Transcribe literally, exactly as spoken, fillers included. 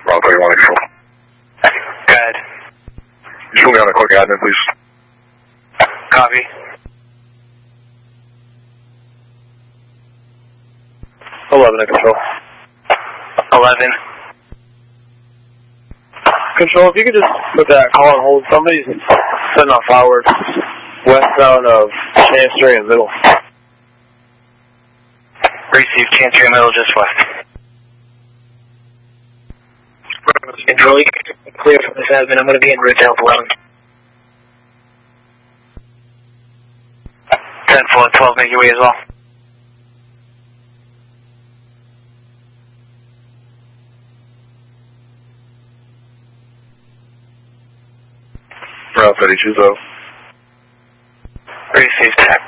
Route thirty-one, control. Go ahead. Show me on a quick admin, please. Copy. eleven to control. eleven. Control, if you could just put that call on hold. Somebody's setting off fireworks westbound of Chancery and Middle. Receive Chancery and Middle, just west. Control, clear from this admin. I'm going to be in route to help alone. ten four, twelve, make your way as well. Route thirty-two, though. Receive, tap.